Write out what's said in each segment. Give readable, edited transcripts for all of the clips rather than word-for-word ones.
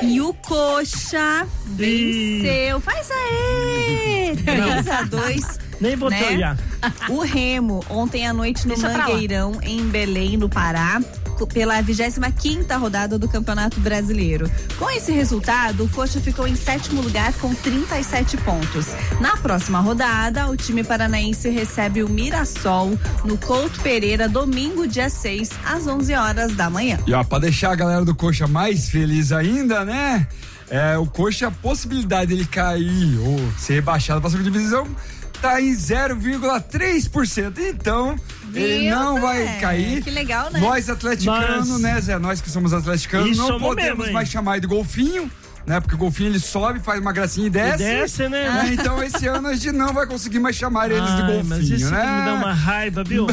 E o Coxa venceu. Faz aí! 3-2. Nem botou já. O Remo, ontem à noite no Mangueirão, em Belém, no Pará, pela 25ª rodada do Campeonato Brasileiro. Com esse resultado, o Coxa ficou em 7º lugar com 37 pontos. Na próxima rodada, o time paranaense recebe o Mirassol no Couto Pereira, domingo, dia 6, às 11 horas da manhã. E ó, pra deixar a galera do Coxa mais feliz ainda, né? O Coxa, a possibilidade dele cair ou ser rebaixado pra segunda divisão tá em 0,3%. Então, ele não vai cair. Que legal, né? Nós atleticanos, né, Zé? Nós que somos atleticanos, não podemos mais chamar de golfinho, né? Porque o golfinho ele sobe, faz uma gracinha e desce. Desce, né? Então esse ano a gente não vai conseguir mais chamar eles de golfinho, mas isso né? que me dá uma raiva, viu?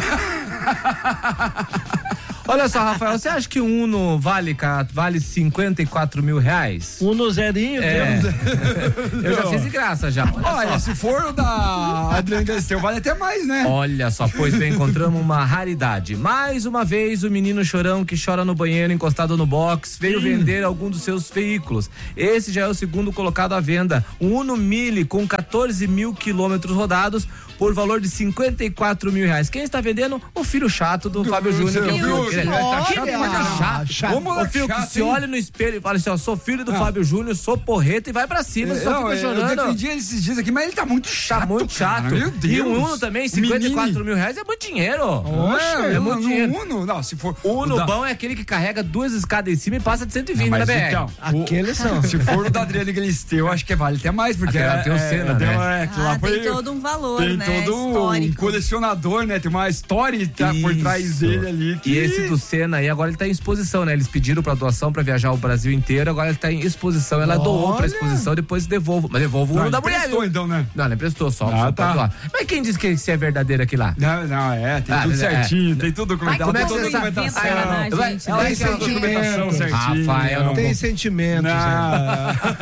Olha só, Rafael, você acha que um Uno vale 54 mil reais? Uno zerinho, Eu já fiz de graça já. Olha, se for o da Adriana Galisteu, vale até mais, né? Olha só, pois bem, encontramos uma raridade. Mais uma vez, o menino chorão que chora no banheiro encostado no box veio vender algum dos seus veículos. Esse já é o segundo colocado à venda. Um Uno Mille com 14 mil quilômetros rodados por valor de 54 mil reais. Quem está vendendo? O filho chato do Fábio Júnior. Que Tá chato. O filho que se olha no espelho e fala assim, ó, sou filho do Fábio Júnior, sou porreta e vai pra cima, só fica chorando. Eu defendi ele esses dias aqui, mas ele tá muito chato. Tá muito chato. Cara, meu Deus. E um Uno também, 54 mil reais é muito dinheiro. É muito dinheiro. Uno, não, se for... O Uno bom é aquele que carrega 2 escadas em cima e passa de 120 na BR. Então, aqueles são. Se for o da Adriana Galisteu, acho que vale até mais, porque tem o Senna, né? Tem todo um valor, tem né? Todo histórico. Um colecionador, né? Tem uma história por trás dele ali. E esse do Senna aí, agora ele tá em exposição, né? Eles pediram pra doação pra viajar o Brasil inteiro, agora ele tá em exposição. Ela doou pra exposição, depois devolvo. Mas devolvo o Uno da mulher, viu? Então, né? Não, ela emprestou só tá. pra doar. Mas quem disse que isso é verdadeiro aqui lá? Não, tem tudo certinho, tem tudo documentado. Como é que toda você sabe? documentação. Gente, Tem documentação certinho. Rafael, não tem sentimento,